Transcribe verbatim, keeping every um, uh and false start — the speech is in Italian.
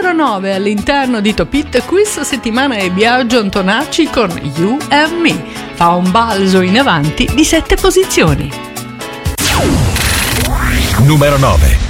numero nove all'interno di Top Hit questa settimana è Biagio Antonacci con You and Me. Fa un balzo in avanti di sette posizioni. Numero nove.